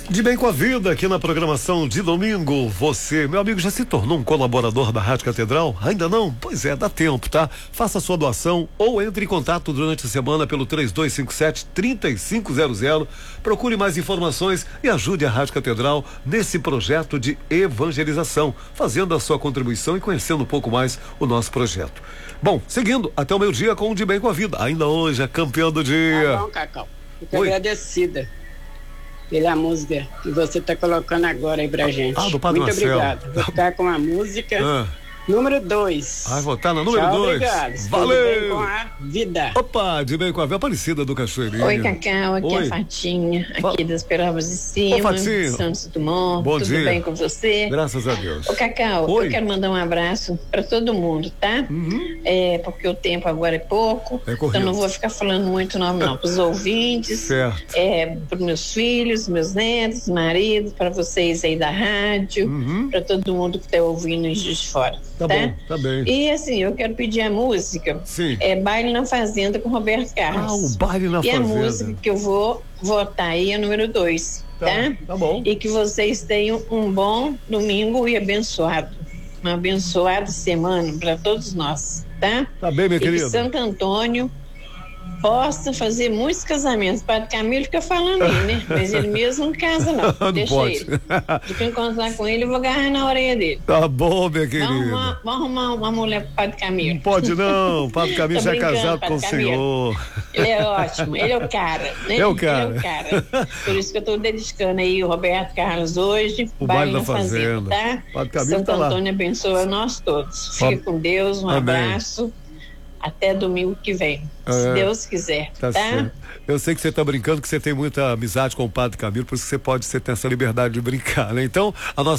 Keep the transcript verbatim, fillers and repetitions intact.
De bem com a vida aqui na programação de domingo. Você, meu amigo, já se tornou um colaborador da Rádio Catedral? Ainda não? Pois é, dá tempo, tá? Faça a sua doação ou entre em contato durante a semana pelo três dois cinco sete, três cinco zero zero. Procure mais informações e ajude a Rádio Catedral nesse projeto de evangelização, fazendo a sua contribuição e conhecendo um pouco mais o nosso projeto. Bom, seguindo até o meio-dia com o De Bem com a Vida. Ainda hoje é campeão do dia. Tá bom, Cacau. Fico Oi. agradecida pela música que você está colocando agora aí pra gente. Ah, do Padre Muito Marcelo. obrigado. Vou ficar com a música Ah. número dois. Vai votar na número dois. Obrigado. Valeu. De bem com a vida. Opa, De Bem com a Vida, Aparecida do Cachoeirinho. Oi, Cacau, aqui Oi. é a Fatinha, aqui Fala. das Perovas de Cima, Ô, Fatinho. Santos Dumont. Bom Tudo dia. bem com você? Graças a Deus. Ô, Cacau, Oi. eu quero mandar um abraço para todo mundo, tá? Uhum. É, porque o tempo agora é pouco, É corrido. então não vou ficar falando muito nome não, para os ouvintes, Certo. é, para meus filhos, meus netos, marido, para vocês aí da rádio, Uhum. para todo mundo que está ouvindo em Juiz de Fora, Tá tá? bom, tá bem. E assim, eu quero pedir a música, Sim. é Baile na Fazenda com Roberto Carlos. Ah, o baile na E a fazenda. música que eu vou votar aí é número dois, Tá, tá? tá bom. E que vocês tenham um bom domingo e abençoado. Uma abençoada semana para todos nós, tá? Tá bem, minha E que querida. Santo Antônio possa fazer muitos casamentos. O Padre Camilo fica falando aí, né? Mas ele mesmo não casa, não. Não Deixa pode. ele. Se eu encontrar com ele, eu vou agarrar na orelha dele. Tá bom, minha querida. Vamos arrumar, vamos arrumar uma mulher pro Padre Camilo. Não pode não, o Padre Camilo Tô já é brincando, casado Padre com o Camilo. senhor. Ele é ótimo, ele é o cara, né? É o cara. Ele é o cara. Por isso que eu estou dedicando aí o Roberto Carlos hoje, O baile baile na da fazenda, fazenda. tá? Padre Camilo Santo tá lá. Antônio abençoa nós todos. Fique Am- com Deus, um Amém. abraço. Até domingo que vem, se É. Deus quiser, Tá tá? certo. Eu sei que você tá brincando, que você tem muita amizade com o Padre Camilo, por isso que você pode você ter essa liberdade de brincar, né? Então, a nossa